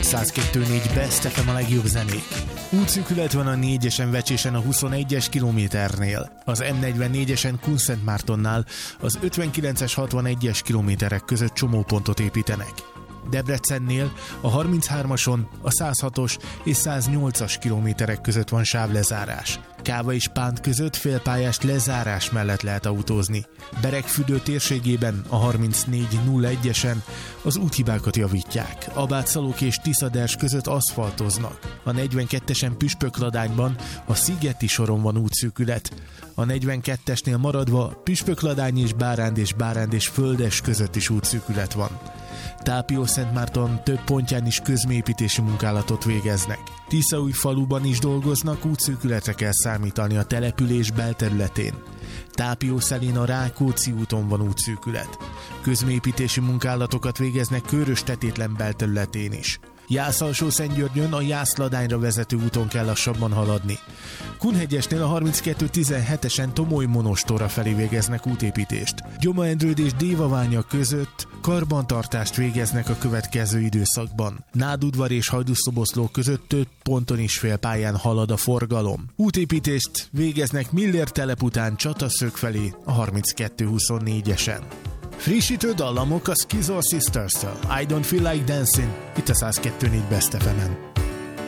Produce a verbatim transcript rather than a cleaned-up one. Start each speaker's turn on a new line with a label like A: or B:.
A: száz kettő négy Best ef em a legjobb zenék. Útszűkület van a négyesen Vecsésen a huszonegyes kilométernél, az em negyvennégyesen Kunszentmártonnál, az ötvenkilences hatvanegyes kilométerek között csomópontot építenek. Debrecennél a harminchármason, a százhatos és száznyolcas kilométerek között van sávlezárás. Káva és Pánt között félpályás lezárás mellett lehet autózni. Beregfürdő térségében a harmincnégy nulla egyesen az úthibákat javítják. Abátszalók és Tiszaders között aszfaltoznak. A negyvenkettesen Püspökladányban a Szigeti soron van útszűkület. A negyvenkettesnél maradva Püspökladány és Báránd és Báránd és Földes között is útszűkület van. Tápiószentmárton több pontján is közmépítési munkálatot végeznek. Tiszaújfaluban is dolgoznak, útszűkületre kell számítani a település belterületén. Tápiószelén a Rákóczi úton van útszűkület. Közmépítési munkálatokat végeznek Körös-Tetétlen belterületén is. Jász-Alsó-Szentgyörgyön a Jász-Ladányra vezető úton kell lassabban haladni. Kunhegyesnél a harminckettő tizenhetesen Tomoly-Monostorra felé végeznek útépítést. Gyoma-Endrőd és Dévaványa között karbantartást végeznek a következő időszakban. Nádudvar és Hajdúszoboszló között több ponton is félpályán halad a forgalom. Útépítést végeznek Miller telep után Csataszög felé a harminckettő huszonnégyesen. Frissítő dallamok a Schizo Sisters-től. I Don't Feel Like Dancing, itt a száz kettő négy Best ef emen.